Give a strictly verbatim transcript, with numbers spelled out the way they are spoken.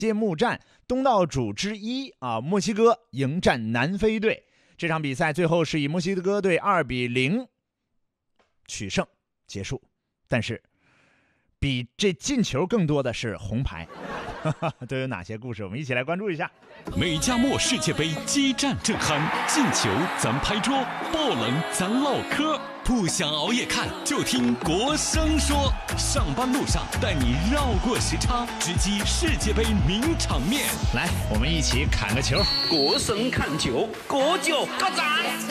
揭幕战东道主之一啊，墨西哥迎战南非队。这场比赛最后是以墨西哥队二比零取胜结束，但是比这进球更多的是红牌。都有哪些故事？我们一起来关注一下。 美加墨世界杯激战正酣，进球咱拍桌，爆冷咱唠嗑。不想熬夜看，就听国声说。上班路上带你绕过时差，直击世界杯名场面。 来，我们一起砍个球。 国声看球，国脚各赞。